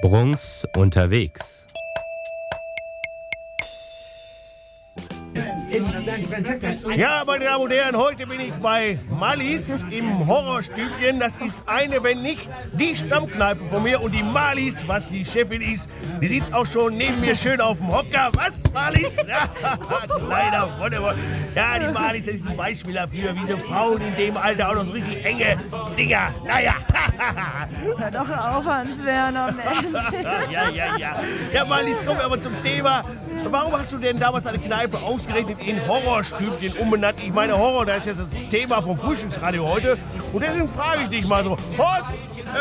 Bruns unterwegs. Ja, meine Damen und Herren, heute bin ich bei Mallis im Horrorstübchen. Das ist eine, wenn nicht die Stammkneipe von mir. Und die Mallis, was die Chefin ist, die sitzt auch schon neben mir schön auf dem Hocker. Was, Mallis? Ja, kleiner Wunderbar. Ja, die Mallis, das ist ein Beispiel dafür, wie so Frauen in dem Alter auch noch so richtig enge Dinger. Naja. Hör doch auf, Hans-Werner, Mensch. Ja. Ja, Mallis, kommen wir aber zum Thema. Warum hast du denn damals eine Kneipe ausgerechnet in Horrorstübchen umbenannt? Ich meine, Horror, das ist jetzt das Thema vom Frühstücksradio heute. Und deswegen frage ich dich mal so, Horst,